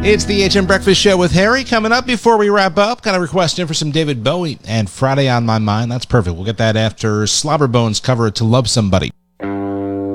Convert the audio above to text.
It's the HM Breakfast Show with Harry. Coming up before we wrap up, got a request in for some David Bowie and Friday on My Mind. That's perfect. We'll get that after Slobberbones cover To Love Somebody.